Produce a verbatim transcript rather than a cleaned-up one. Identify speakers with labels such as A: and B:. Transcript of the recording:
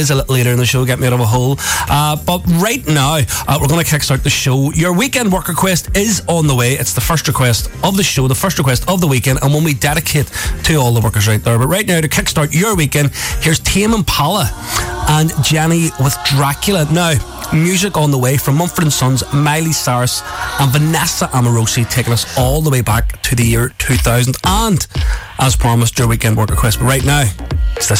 A: is a little later in the show, get me out of a hole. Uh, but right now, uh, we're going to kickstart the show. Your weekend work request is on the way. It's the first request of the show, the first request of the weekend, and one we dedicate to all the workers right there. But right now, to kickstart your weekend, here's Tame Impala and Jenny with Dracula. Now, music on the way from Mumford and Sons, Miley Cyrus and Vanessa Amorosi, taking us all the way back to the year two thousand. And, as promised, your weekend work request. But right now, it's this